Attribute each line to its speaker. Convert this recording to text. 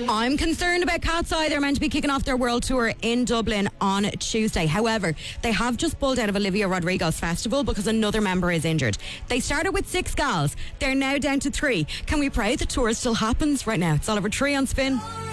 Speaker 1: I'm concerned about Cat's Eye. They're meant to be kicking off their world tour in Dublin on Tuesday. However, they have just pulled out of Olivia Rodrigo's festival because another member is injured. They started with 6 gals. They're now down to 3. Can we pray the tour still happens? Right now, it's Oliver Tree on Spin.